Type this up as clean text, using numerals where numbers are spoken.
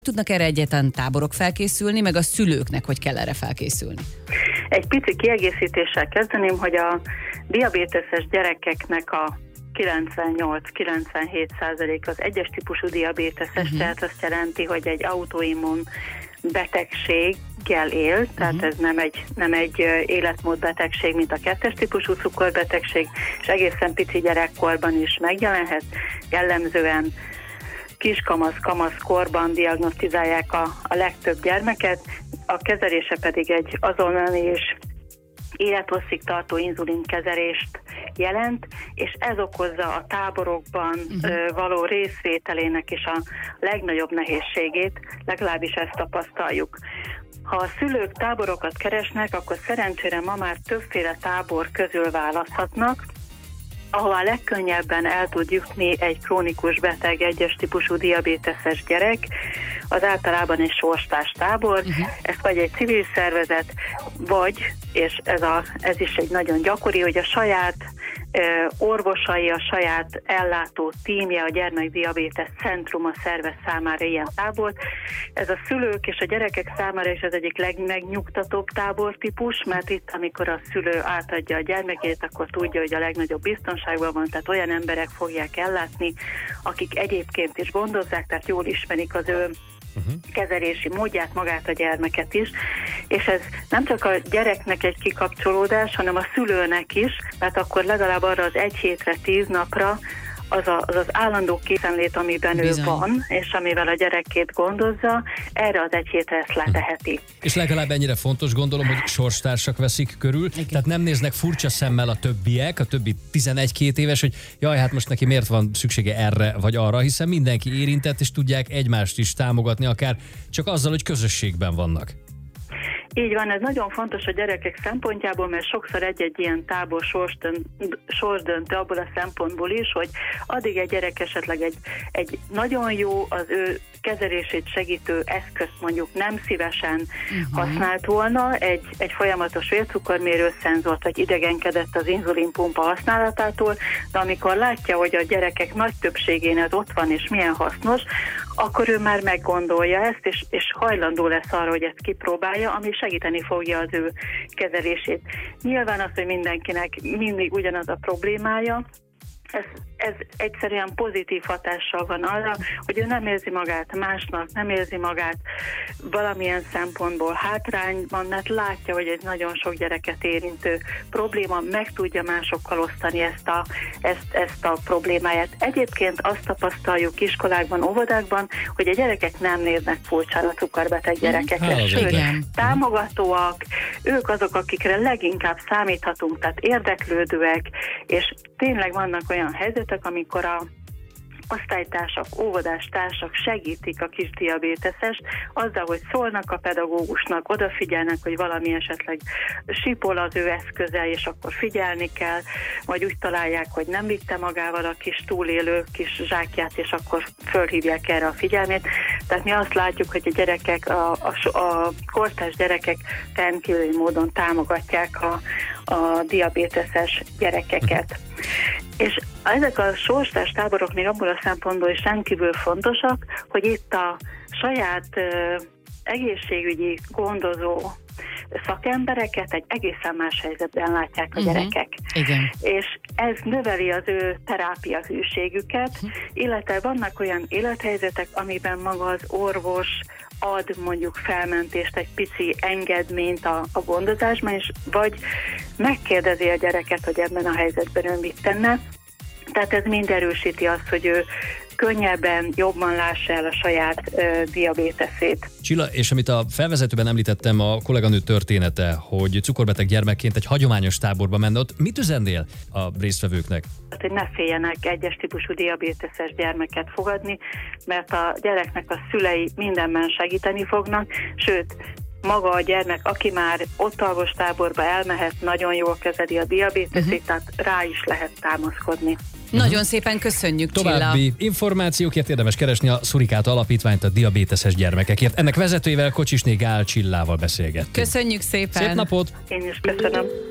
Tudnak erre egyáltalán táborok felkészülni, meg a szülőknek, hogy kell erre felkészülni? Egy pici kiegészítéssel kezdeném, hogy a diabéteses gyerekeknek a 98-97% az egyes típusú diabéteses, tehát azt jelenti, hogy egy autoimmun betegséggel él, tehát ez nem egy életmódbetegség, mint a 2-es típusú cukorbetegség, és egészen pici gyerekkorban is megjelenhet, jellemzően kiskamasz korban diagnosztizálják a legtöbb gyermeket, a kezelése pedig egy azonnali és élethosszig tartó inzulinkezelést jelent, és ez okozza a táborokban való részvételének is a legnagyobb nehézségét, legalábbis ezt tapasztaljuk. Ha a szülők táborokat keresnek, akkor szerencsére ma már többféle tábor közül választhatnak, ahová legkönnyebben el tud jutni egy krónikus beteg, egyes típusú diabéteses gyerek, az általában egy sorstárs tábor, ez vagy egy civil szervezet, vagy, és ez is egy nagyon gyakori, hogy a saját orvosai, a saját ellátó tímje, a gyermekdiabétesz centruma szervez számára ilyen tábor. Ez a szülők és a gyerekek számára is az egyik legmegnyugtatóbb tábortípus, mert itt, amikor a szülő átadja a gyermekét, akkor tudja, hogy a legnagyobb biztonságban van, tehát olyan emberek fogják ellátni, akik egyébként is gondozzák, tehát jól ismerik az ő kezelési módját, magát a gyermeket is, és ez nem csak a gyereknek egy kikapcsolódás, hanem a szülőnek is, mert akkor legalább arra az 1 hétre, 10 napra az állandó készenlét, amiben ő van, és amivel a gyerekét gondozza, erre az 1 hétre ezt leteheti. És legalább ennyire fontos, gondolom, hogy sorstársak veszik körül, tehát nem néznek furcsa szemmel a többiek, a többi 11-2 éves, hogy jaj, hát most neki miért van szüksége erre vagy arra, hiszen mindenki érintett, és tudják egymást is támogatni, akár csak azzal, hogy közösségben vannak. Így van, ez nagyon fontos a gyerekek szempontjából, mert sokszor egy-egy ilyen tábor sorsdöntő abból a szempontból is, hogy addig egy gyerek esetleg egy nagyon jó, az ő kezelését segítő eszközt mondjuk nem szívesen használt volna, egy folyamatos vércukormérő szenzort, vagy idegenkedett az inzulinpumpa használatától, de amikor látja, hogy a gyerekek nagy többségén ez ott van, és milyen hasznos, akkor ő már meggondolja ezt, és hajlandó lesz arra, hogy ezt kipróbálja, ami segíteni fogja az ő kezelését. Nyilván az, hogy mindenkinek mindig ugyanaz a problémája, ez egyszerűen pozitív hatással van arra, hogy ő nem érzi magát másnak, nem érzi magát valamilyen szempontból hátrányban, mert látja, hogy egy nagyon sok gyereket érintő probléma, meg tudja másokkal osztani ezt a problémáját. Egyébként azt tapasztaljuk iskolákban, óvodákban, hogy a gyerekek nem néznek furcsán a cukorbeteg gyerekekre, sőt, támogatóak, ők azok, akikre leginkább számíthatunk, tehát érdeklődőek, és tényleg vannak olyan helyzetek, amikor a osztálytársak, óvodástársak segítik a kis diabéteszest azzal, hogy szólnak a pedagógusnak, odafigyelnek, hogy valami esetleg sípol az ő eszköze, és akkor figyelni kell, vagy úgy találják, hogy nem vitte magával a kis túlélő kis zsákját, és akkor fölhívják erre a figyelmét. Tehát mi azt látjuk, hogy a gyerekek, a kortárs gyerekek rendkívüli módon támogatják a diabéteses gyerekeket. És ezek a sorstárs táborok még abból a szempontból is rendkívül fontosak, hogy itt a saját egészségügyi gondozó szakembereket egy egészen más helyzetben látják a gyerekek. Igen. És ez növeli az ő terápia hűségüket, illetve vannak olyan élethelyzetek, amiben maga az orvos ad mondjuk felmentést, egy pici engedményt a gondozásban, és vagy megkérdezi a gyereket, hogy ebben a helyzetben ő mit tenne. Tehát ez mind erősíti azt, hogy ő könnyebben, jobban lássa el a saját diabéteszét. Csilla, és amit a felvezetőben említettem, a kolléganő története, hogy cukorbeteg gyermekként egy hagyományos táborba menne, ott mit üzennél a résztvevőknek? Hát, hogy ne féljenek egyes típusú diabéteses gyermeket fogadni, mert a gyereknek a szülei mindenben segíteni fognak, sőt, maga a gyermek, aki már ott alvostáborba elmehet, nagyon jól kezeli a diabéteszét, tehát rá is lehet támaszkodni. Nagyon szépen köszönjük, Csilla. További információkért érdemes keresni a Szurikáta Alapítványt a diabéteses gyermekekért. Ennek vezetőjével, Kocsisné Gál Csillával beszélgettünk. Köszönjük szépen! Szép napot! Én is köszönöm.